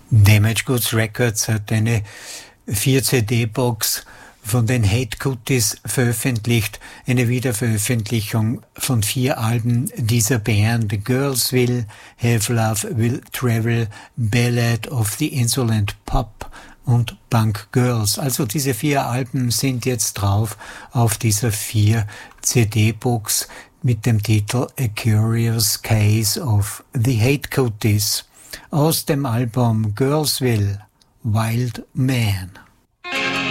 Damage Goods Records hat eine 4-CD-Box von den Hate Cuties veröffentlicht, eine Wiederveröffentlichung von 4 Alben dieser Band: Girls Will Have Love Will Travel, Ballad of the Insolent Pop und Punk Girls. Also diese 4 Alben sind jetzt drauf auf dieser 4-CD-Box mit dem Titel A Curious Case of the Hate Cuties aus dem Album Girls Will Wild Man.